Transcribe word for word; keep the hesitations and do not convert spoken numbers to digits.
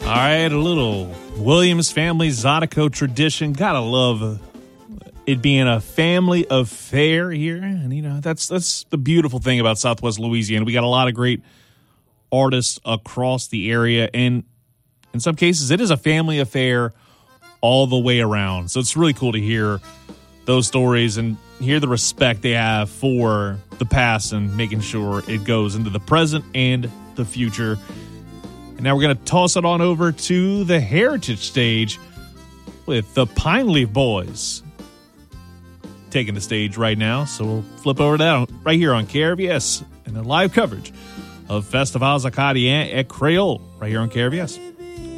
All right, a little Williams family Zydeco tradition. Gotta love it being a family affair here. And, you know, that's that's the beautiful thing about Southwest Louisiana. We got a lot of great artists across the area. And in some cases, it is a family affair all the way around. So it's really cool to hear those stories and hear the respect they have for the past and making sure it goes into the present and the future. And now we're going to toss it on over to the Heritage stage with the Pine Leaf Boys taking the stage right now. So we'll flip over to that right here on K R V S and the live coverage of Festivals Acadiens at Creole right here on K R V S.